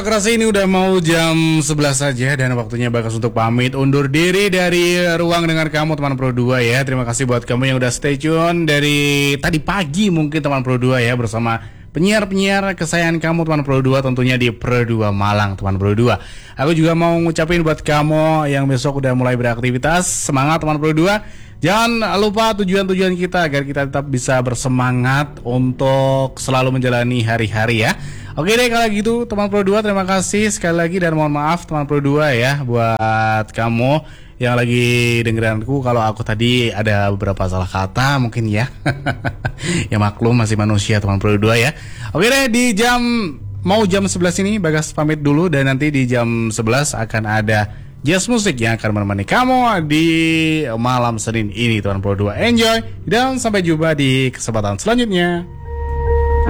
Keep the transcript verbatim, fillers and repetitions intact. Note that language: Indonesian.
Kerasa ini udah mau jam sebelas saja dan waktunya Bagas untuk pamit undur diri dari ruang dengan kamu teman Pro dua ya. Terima kasih buat kamu yang udah stay tune dari tadi pagi mungkin teman Pro dua ya, bersama penyiar-penyiar kesayangan kamu teman Pro dua, tentunya di Pro dua Malang teman Pro dua. Aku juga mau ngucapin buat kamu yang besok udah mulai beraktivitas, semangat teman Pro dua. Jangan lupa tujuan-tujuan kita agar kita tetap bisa bersemangat untuk selalu menjalani hari-hari ya. Oke deh kalau gitu teman Pro dua, terima kasih sekali lagi dan mohon maaf teman Pro dua ya buat kamu yang lagi dengeranku kalau aku tadi ada beberapa salah kata mungkin ya. Ya maklum, masih manusia teman Pro dua ya. Oke deh, di jam mau jam sebelas ini Bagas pamit dulu dan nanti di jam sebelas akan ada jazz musik yang akan menemani kamu di malam Senin ini teman Pro dua. Enjoy dan sampai jumpa di kesempatan selanjutnya.